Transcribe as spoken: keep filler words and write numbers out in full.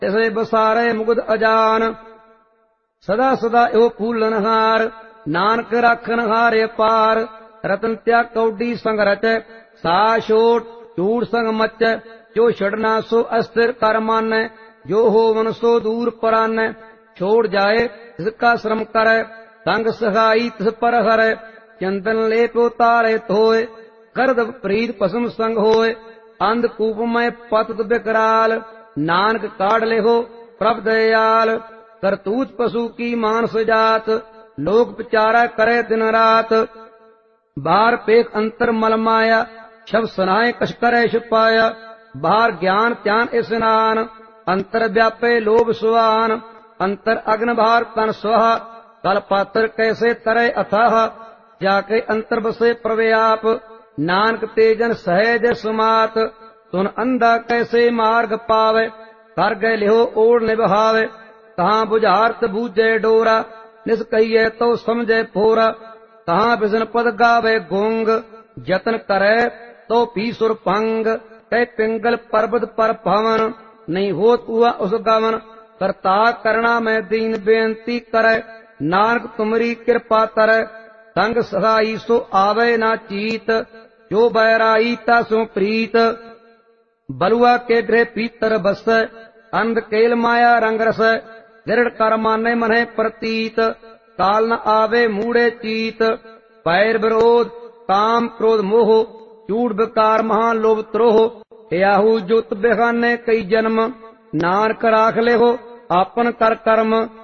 तिसे बसारे मुगद अजान। सदा सदा एहो फूलनहार, नानक राखनहार अपार। रतन त्याग कौडी संग रचै, सा छोट चूड़ संग मचै। जो छड़ना सो अस्थिर कर मानै, जो होवन सो दूर परानै। छोड़ जाए तिसका श्रम करै, संग सहाई तिस पर हरै। चंदन लेप उतारे धोए, करद प्रीत पसम संग होए। अंधकूप में पतत विकराल, नानक काढ़ लेहो प्रभ दयाल। करतूत पशु की मानस जात, लोक विचारा करे दिन रात। बाहर पेख अंतर मल माया, शब सनाए कछ करे छिपाया। बाहर ज्ञान त्यान स्नान, अंतर व्यापे लोभ सुआन। अंतर अग्न बाहर तन स्वाहा, कल पात्र कैसे तरे अथाह। जाके अंतर बसे प्रव्याप, नानक तेजन सहज सुमात। सुन अंधा कैसे मार्ग पावे, कर गए लिहो ओढ़ निभावे। कहाँ बुझारत बूझे डोरा, निस कहिए तो समझे फोरा। कहाँ बिसन पद गावे गुंग, जतन करे तो पी सुर भंग। कह पिंगल पर्वत पर भवन, नहीं होत हुआ उस गवन। करता करना में दीन बेनती करे, नानक तुमरी कृपा तरै। संग सहाई सो आवे ना चीत, जो बैराई ता सो प्रीत। बलुआ के गृह पीतर बस, अंध केल माया रंग रस। दृढ़ कर माने मने प्रतीत, काल न आवे मूढ़े चीत। पैर विरोध काम क्रोध मोह, चूड़ विकार महा लोभ त्रोह। याहू जुत बेगाने कई जन्म, नानक राख ले हो आपन कर कर्म।